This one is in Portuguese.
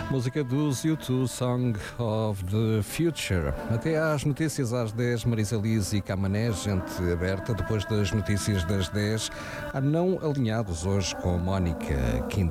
Música dos U2, Song of the Future. Até às notícias às 10, Marisa Liz e Camané, gente aberta. Depois das notícias das 10, há não alinhados hoje com Mónica Quinta.